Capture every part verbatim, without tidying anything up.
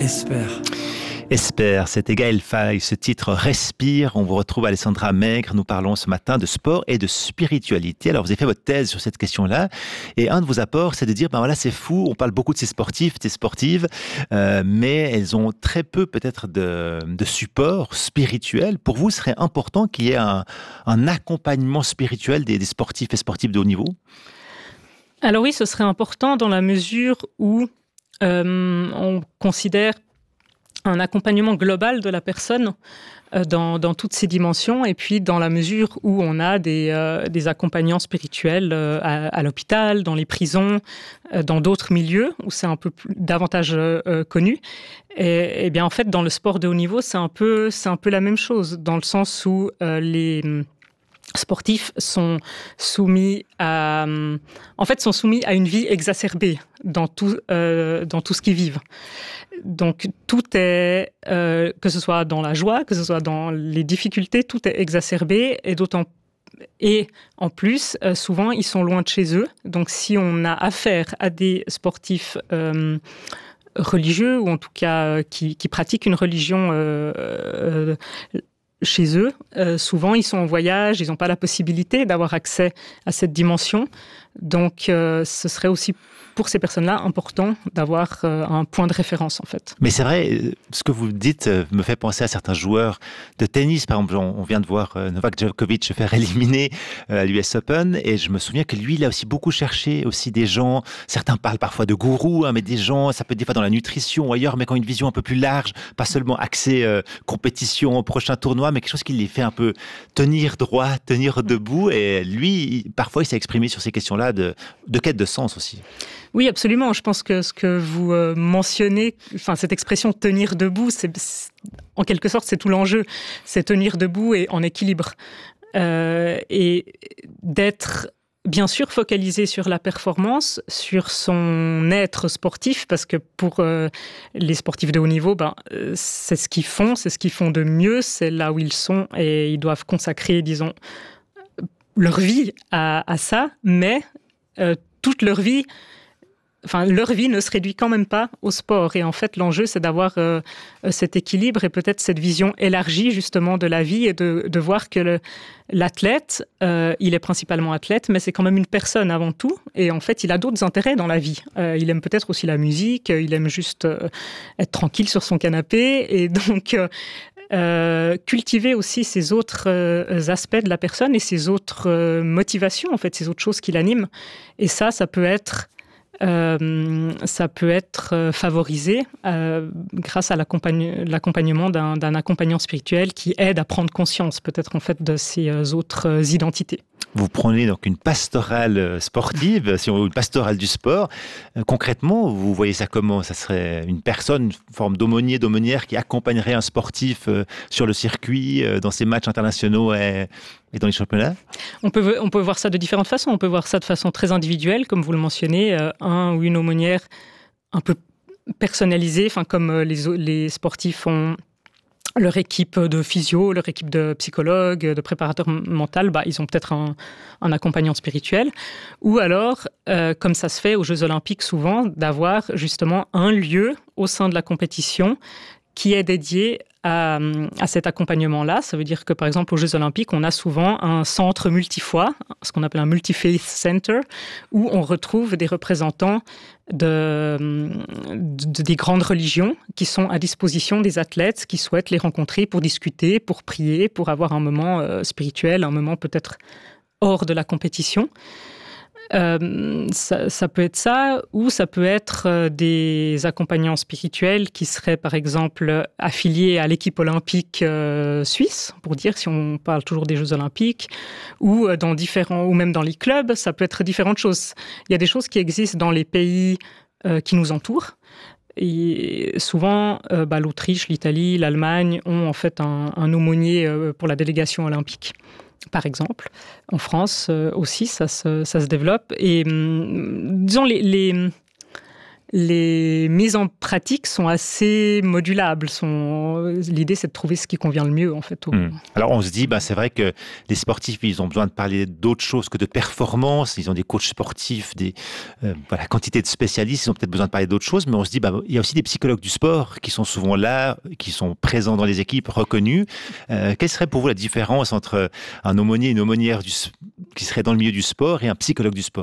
Espère. Espère, c'était Gaël Faye, ce titre Respire. On vous retrouve Alessandra Maigre. Nous parlons ce matin de sport et de spiritualité. Alors, vous avez fait votre thèse sur cette question-là. Et un de vos apports, c'est de dire, ben voilà, c'est fou. On parle beaucoup de ces sportifs, de ces sportives, euh, mais elles ont très peu peut-être de, de support spirituel. Pour vous, ce serait important qu'il y ait un, un accompagnement spirituel des, des sportifs et sportives de haut niveau? Alors oui, ce serait important dans la mesure où euh, on considère un accompagnement global de la personne euh, dans, dans toutes ses dimensions, et puis dans la mesure où on a des, euh, des accompagnants spirituels euh, à, à l'hôpital, dans les prisons, euh, dans d'autres milieux où c'est un peu plus, davantage euh, connu. Et, et bien en fait, dans le sport de haut niveau, c'est un peu, c'est un peu la même chose, dans le sens où euh, les sportifs sont soumis à, en fait, sont soumis à une vie exacerbée dans tout, euh, dans tout ce qu'ils vivent. Donc, tout est, euh, que ce soit dans la joie, que ce soit dans les difficultés, tout est exacerbé, et d'autant et en plus, euh, souvent, ils sont loin de chez eux. Donc, si on a affaire à des sportifs euh, religieux, ou en tout cas euh, qui, qui pratiquent une religion euh, euh, chez eux, euh, souvent ils sont en voyage, ils n'ont pas la possibilité d'avoir accès à cette dimension. Donc euh, ce serait aussi pour ces personnes-là important d'avoir euh, un point de référence en fait. Mais c'est vrai, ce que vous dites me fait penser à certains joueurs de tennis. Par exemple, on vient de voir Novak Djokovic se faire éliminer à l'U S Open, et je me souviens que lui, il a aussi beaucoup cherché aussi des gens, certains parlent parfois de gourous, hein, mais des gens, ça peut être des fois dans la nutrition ou ailleurs, mais qui ont une vision un peu plus large, pas seulement axée euh, compétition au prochain tournoi, mais quelque chose qui les fait un peu tenir droit, tenir debout. Et lui, parfois, il s'est exprimé sur ces questions-là de, de quête de sens aussi. Oui, absolument. Je pense que ce que vous euh, mentionnez, enfin cette expression tenir debout, c'est, c'est en quelque sorte c'est tout l'enjeu, c'est tenir debout et en équilibre, euh, et d'être bien sûr focalisé sur la performance, sur son être sportif, parce que pour euh, les sportifs de haut niveau, ben euh, c'est ce qu'ils font, c'est ce qu'ils font de mieux, c'est là où ils sont, et ils doivent consacrer, disons, leur vie à, à ça, mais euh, toute leur vie. Enfin, leur vie ne se réduit quand même pas au sport. Et en fait, l'enjeu, c'est d'avoir euh, cet équilibre et peut-être cette vision élargie, justement, de la vie, et de, de voir que le, l'athlète, euh, il est principalement athlète, mais c'est quand même une personne avant tout. Et en fait, il a d'autres intérêts dans la vie. Euh, il aime peut-être aussi la musique, il aime juste euh, être tranquille sur son canapé. Et donc, euh, euh, cultiver aussi ces autres euh, aspects de la personne et ces autres euh, motivations, en fait, ces autres choses qui l'animent. Et ça, ça peut être... Euh, ça peut être favorisé euh, grâce à l'accompagne- l'accompagnement d'un, d'un accompagnant spirituel qui aide à prendre conscience peut-être en fait de ces autres identités. Vous prenez donc une pastorale sportive, si on, une pastorale du sport. Euh, concrètement, vous voyez ça comment? Ça serait une personne, une forme d'aumônier, d'aumônière qui accompagnerait un sportif euh, sur le circuit, euh, dans ses matchs internationaux et, et dans les championnats? On peut, on peut voir ça de différentes façons. On peut voir ça de façon très individuelle, comme vous le mentionnez, euh, un ou une aumônière un peu personnalisée, enfin, comme euh, les, les sportifs ont leur équipe de physio, leur équipe de psychologue, de préparateur mental, bah, ils ont peut-être un, un accompagnant spirituel. Ou alors, euh, comme ça se fait aux Jeux Olympiques souvent, d'avoir justement un lieu au sein de la compétition qui est dédié à, à cet accompagnement-là. Ça veut dire que, par exemple, aux Jeux Olympiques, on a souvent un centre multi-foi, ce qu'on appelle un multi-faith center, où on retrouve des représentants de, de, des grandes religions qui sont à disposition des athlètes qui souhaitent les rencontrer pour discuter, pour prier, pour avoir un moment euh, spirituel, un moment peut-être hors de la compétition. Euh, ça, ça peut être ça, ou ça peut être euh, des accompagnants spirituels qui seraient par exemple affiliés à l'équipe olympique euh, suisse, pour dire si on parle toujours des Jeux Olympiques, ou euh, dans différents, ou même dans les clubs, ça peut être différentes choses. Il y a des choses qui existent dans les pays euh, qui nous entourent. Et souvent, euh, bah, l'Autriche, l'Italie, l'Allemagne ont en fait un, un aumônier euh, pour la délégation olympique. Par exemple, en France euh, aussi, ça se, ça se développe. Et hum, disons, les, les, les mises en pratique sont assez modulables. Sont... L'idée, c'est de trouver ce qui convient le mieux, en fait. Au... Mmh. Alors, on se dit, bah, c'est vrai que les sportifs, ils ont besoin de parler d'autres choses que de performance. Ils ont des coachs sportifs, des euh, voilà, quantité de spécialistes. Ils ont peut-être besoin de parler d'autres choses. Mais on se dit, bah, il y a aussi des psychologues du sport qui sont souvent là, qui sont présents dans les équipes, reconnus. Euh, quelle serait pour vous la différence entre un aumônier et une aumônière du, qui serait dans le milieu du sport et un psychologue du sport ?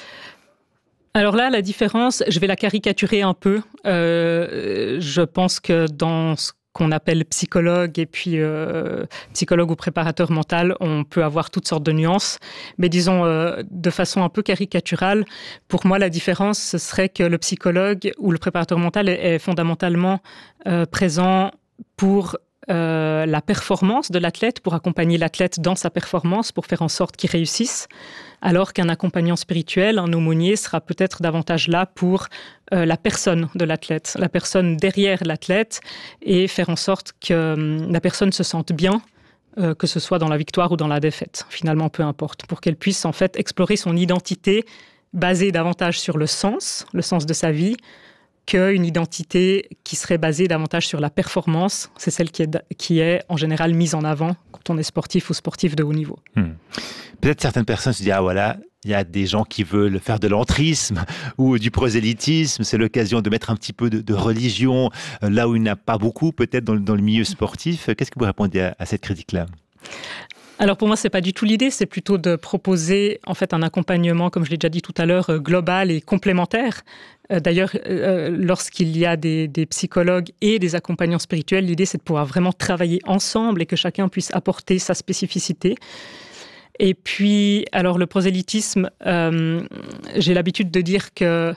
Alors là, la différence, je vais la caricaturer un peu. Euh, je pense que dans ce qu'on appelle psychologue et puis euh, psychologue ou préparateur mental, on peut avoir toutes sortes de nuances. Mais disons, euh, de façon un peu caricaturale, pour moi, la différence, ce serait que le psychologue ou le préparateur mental est, est fondamentalement euh, présent pour euh, la performance de l'athlète, pour accompagner l'athlète dans sa performance, pour faire en sorte qu'il réussisse. Alors qu'un accompagnant spirituel, un aumônier, sera peut-être davantage là pour euh, la personne de l'athlète, la personne derrière l'athlète, et faire en sorte que euh, la personne se sente bien, euh, que ce soit dans la victoire ou dans la défaite, finalement, peu importe, pour qu'elle puisse en fait explorer son identité basée davantage sur le sens, le sens de sa vie, qu'une identité qui serait basée davantage sur la performance. C'est celle qui est, qui est en général mise en avant quand on est sportif ou sportif de haut niveau. Hmm. Peut-être certaines personnes se disent « Ah voilà, il y a des gens qui veulent faire de l'entrisme ou du prosélytisme. C'est l'occasion de mettre un petit peu de, de religion là où il n'y en a pas beaucoup, peut-être dans, dans le milieu sportif. » Qu'est-ce que vous répondez à, à cette critique-là ? Alors pour moi, c'est pas du tout l'idée, c'est plutôt de proposer en fait un accompagnement, comme je l'ai déjà dit tout à l'heure, global et complémentaire. Euh, d'ailleurs, euh, lorsqu'il y a des, des psychologues et des accompagnants spirituels, l'idée c'est de pouvoir vraiment travailler ensemble et que chacun puisse apporter sa spécificité. Et puis, alors le prosélytisme, euh, j'ai l'habitude de dire que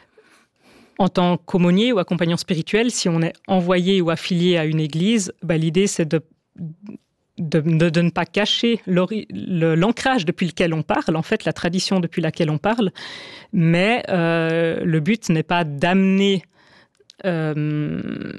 en tant qu'aumônier ou accompagnant spirituel, si on est envoyé ou affilié à une église, bah, l'idée c'est de De, de, de ne pas cacher le, l'ancrage depuis lequel on parle, en fait, la tradition depuis laquelle on parle, mais euh, le but n'est pas d'amener euh,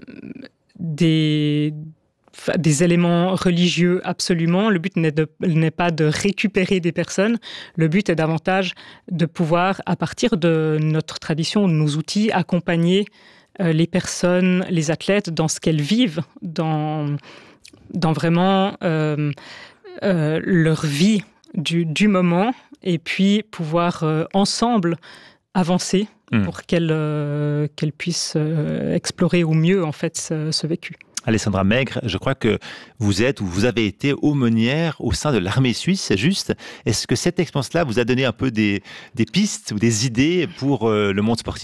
des, des éléments religieux absolument, le but n'est, de, n'est pas de récupérer des personnes, le but est davantage de pouvoir, à partir de notre tradition, de nos outils, accompagner euh, les personnes, les athlètes dans ce qu'elles vivent, dans... dans vraiment euh, euh, leur vie du, du moment, et puis pouvoir euh, ensemble avancer mmh. pour qu'elles, euh, qu'elles puissent euh, explorer au mieux en fait ce, ce vécu. Alessandra Maigre, je crois que vous êtes ou vous avez été aumônière au sein de l'armée suisse, c'est juste. Est-ce que cette expérience-là vous a donné un peu des, des pistes ou des idées pour euh, le monde sportif ?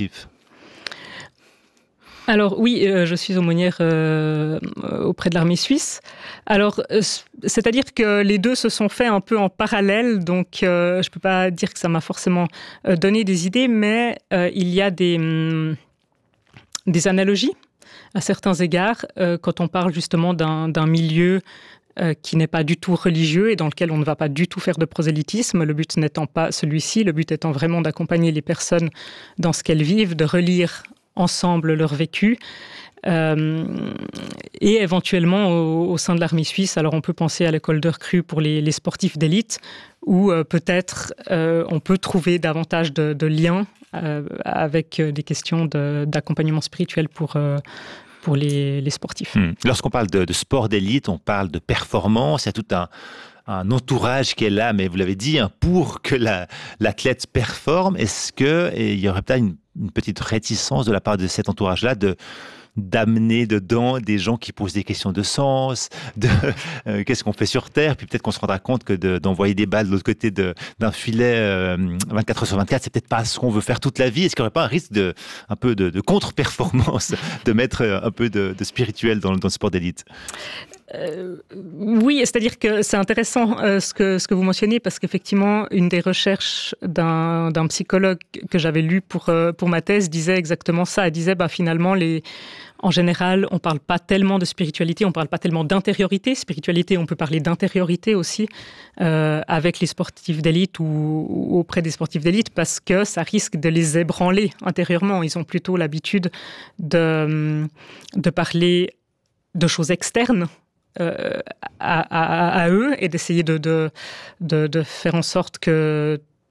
Alors oui, euh, je suis aumônière euh, auprès de l'armée suisse. Alors, euh, c'est-à-dire que les deux se sont faits un peu en parallèle, donc euh, je ne peux pas dire que ça m'a forcément euh, donné des idées, mais euh, il y a des, hum, des analogies à certains égards euh, quand on parle justement d'un, d'un milieu euh, qui n'est pas du tout religieux et dans lequel on ne va pas du tout faire de prosélytisme, le but n'étant pas celui-ci, le but étant vraiment d'accompagner les personnes dans ce qu'elles vivent, de relire ensemble leur vécu, euh, et éventuellement au, au sein de l'armée suisse. Alors on peut penser à l'école de recrue pour les, les sportifs d'élite, où euh, peut-être euh, on peut trouver davantage de, de liens euh, avec des questions de, d'accompagnement spirituel pour, euh, pour les, les sportifs. Mmh. Lorsqu'on parle de, de sport d'élite, on parle de performance, il y a tout un un entourage qui est là, mais vous l'avez dit, hein, pour que la, l'athlète performe. Est-ce qu'il y aurait peut-être une, une petite réticence de la part de cet entourage-là de, d'amener dedans des gens qui posent des questions de sens, de euh, qu'est-ce qu'on fait sur Terre, puis peut-être qu'on se rendra compte que de, d'envoyer des balles de l'autre côté de, d'un filet euh, vingt-quatre heures sur vingt-quatre, c'est peut-être pas ce qu'on veut faire toute la vie. Est-ce qu'il n'y aurait pas un risque de, un peu de, de contre-performance, de mettre un peu de, de spirituel dans, dans le sport d'élite ? Euh, oui, c'est-à-dire que c'est intéressant euh, ce que ce que vous mentionnez parce qu'effectivement une des recherches d'un d'un psychologue que j'avais lu pour euh, pour ma thèse disait exactement ça. Elle disait bah finalement les en général on parle pas tellement de spiritualité, on parle pas tellement d'intériorité. Spiritualité, on peut parler d'intériorité aussi euh, avec les sportifs d'élite ou, ou auprès des sportifs d'élite parce que ça risque de les ébranler intérieurement. Ils ont plutôt l'habitude de de parler de choses externes. Euh, à, à, à eux et d'essayer de, de, de, de faire en sorte que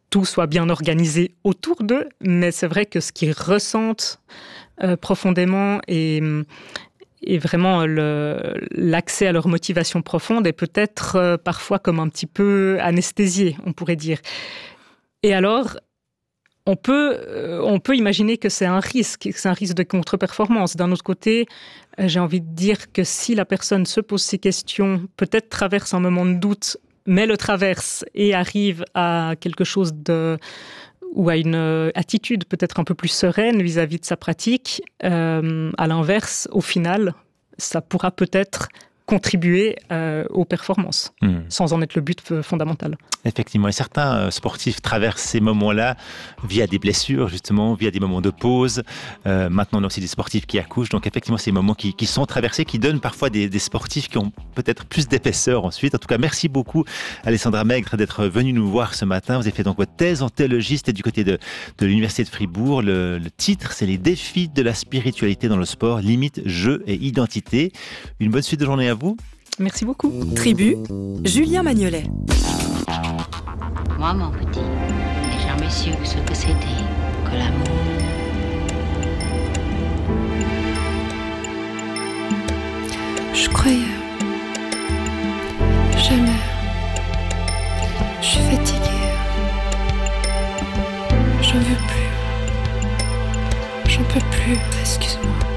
tout soit bien organisé autour d'eux, mais c'est vrai que ce qu'ils ressentent euh, profondément et, et vraiment le, l'accès à leur motivation profonde est peut-être euh, parfois comme un petit peu anesthésié, on pourrait dire. Et alors, on peut, euh, on peut imaginer que c'est un risque, que c'est un risque de contre-performance. D'un autre côté, euh, j'ai envie de dire que si la personne se pose ces questions, peut-être traverse un moment de doute, mais le traverse et arrive à quelque chose de... ou à une euh, attitude peut-être un peu plus sereine vis-à-vis de sa pratique, euh, à l'inverse, au final, ça pourra peut-être contribuer euh, aux performances, mmh. sans en être le but euh, fondamental. Effectivement, et certains euh, sportifs traversent ces moments-là via des blessures, justement, via des moments de pause. Euh, maintenant, on a aussi des sportifs qui accouchent, donc effectivement, c'est des moments qui, qui sont traversés, qui donnent parfois des, des sportifs qui ont peut-être plus d'épaisseur ensuite. En tout cas, merci beaucoup, Alessandra Maigre, d'être venue nous voir ce matin. Vous avez fait donc votre thèse en théologie, c'était du côté de, de l'Université de Fribourg. Le, le titre, c'est « Les défis de la spiritualité dans le sport, limites, jeux et identité ». Une bonne suite de journée à vous. Merci beaucoup. Tribu, Julien Magnolet. Moi, mon petit, j'ai jamais su ce que c'était que l'amour. Je croyais. Jamais. Je suis fatiguée. J'en veux plus. J'en peux plus. Excuse-moi.